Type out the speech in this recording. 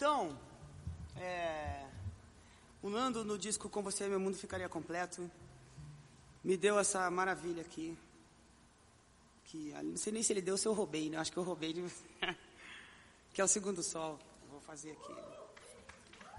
Então, o Nando, no disco Com Você Meu Mundo Ficaria Completo, me deu essa maravilha aqui. Que não sei nem se ele deu ou se eu roubei, né? Acho que eu roubei. Que é o segundo sol. Vou fazer aqui.